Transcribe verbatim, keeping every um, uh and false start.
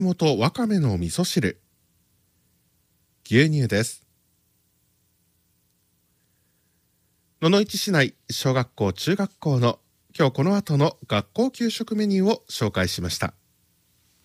芋とわかめの味噌汁、牛乳です。野々市市内小学校中学校の今日この後の学校給食メニューを紹介しました。